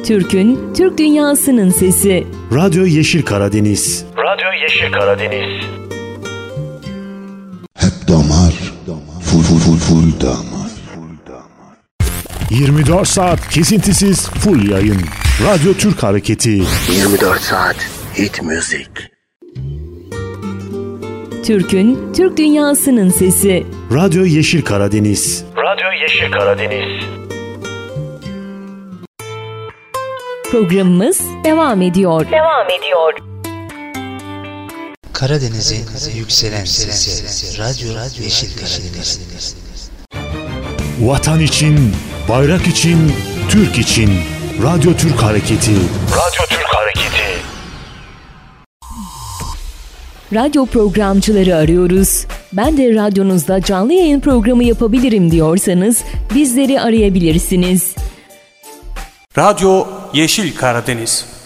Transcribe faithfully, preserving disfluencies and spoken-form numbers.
Türk'ün, Türk dünyasının sesi. Radyo Yeşil Karadeniz. Radyo Yeşil Karadeniz. Hep damar, full full full full damar. yirmi dört saat kesintisiz full yayın. Radyo Türk Hareketi. yirmi dört saat hit müzik. Türk'ün, Türk dünyasının sesi. Radyo Yeşil Karadeniz. Radyo Yeşil Karadeniz. Programımız devam ediyor. Devam ediyor. Karadeniz'in yükselen sesi. Radyo Yeşil Karadeniz. Vatan için, bayrak için, Türk için. Radyo Türk Hareketi. Radyo Türk Hareketi. Radyo programcıları arıyoruz. Ben de radyonuzda canlı yayın programı yapabilirim diyorsanız bizleri arayabilirsiniz. Radyo Yeşil Karadeniz.